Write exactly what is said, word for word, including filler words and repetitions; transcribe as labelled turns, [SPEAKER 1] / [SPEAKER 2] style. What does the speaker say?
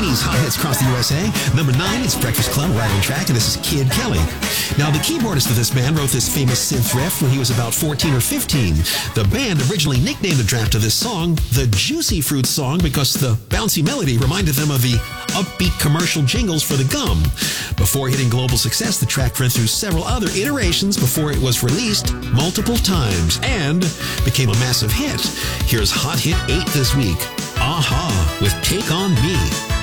[SPEAKER 1] eighties hot hits across the U S A. Number nine, it's Breakfast Club, right on track, and this is Kid Kelly. Now, the keyboardist of this band wrote this famous synth riff when he was about fourteen or fifteen. The band originally nicknamed the draft of this song the Juicy Fruit Song because the bouncy melody reminded them of the upbeat commercial jingles for the gum. Before hitting global success, the track went through several other iterations before it was released multiple times and became a massive hit. Here's Hot Hit eight this week. A-ha with Take On Me.